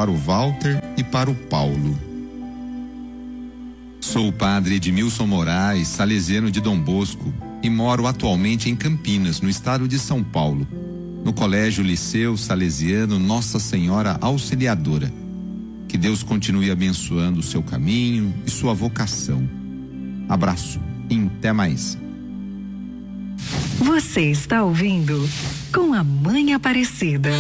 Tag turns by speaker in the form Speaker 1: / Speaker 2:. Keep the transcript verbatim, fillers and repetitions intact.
Speaker 1: para o Walter e para o Paulo. Sou o padre Edmilson Moraes, salesiano de Dom Bosco, e moro atualmente em Campinas, no estado de São Paulo, no Colégio Liceu Salesiano Nossa Senhora Auxiliadora. Que Deus continue abençoando o seu caminho e sua vocação. Abraço e até mais.
Speaker 2: Você está ouvindo Com a Mãe Aparecida.